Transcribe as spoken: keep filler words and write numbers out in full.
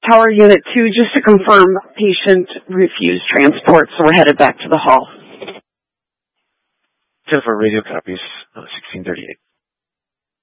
Tower Unit two, just to confirm, patient refused transport, so we're headed back to the hall. ten four radio copies, uh, sixteen thirty-eight.